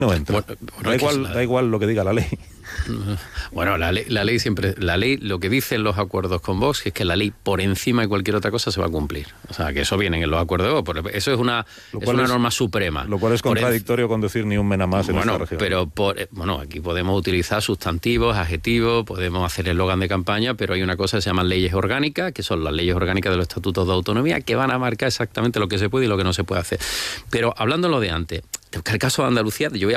no entra. Da igual lo que diga la ley. Bueno, la ley siempre, lo que dicen los acuerdos con Vox es que la ley por encima de cualquier otra cosa se va a cumplir. O sea, que eso viene en los acuerdos de Vox. Eso es una norma suprema. Lo cual es contradictorio con decir ni un mena más en esta región. Pero aquí podemos utilizar sustantivos, adjetivos, podemos hacer eslogan de campaña, pero hay una cosa que se llaman leyes orgánicas, que son las leyes orgánicas de los estatutos de autonomía, que van a marcar exactamente lo que se puede y lo que no se puede hacer. Pero hablando de lo de antes, el caso de Andalucía, yo voy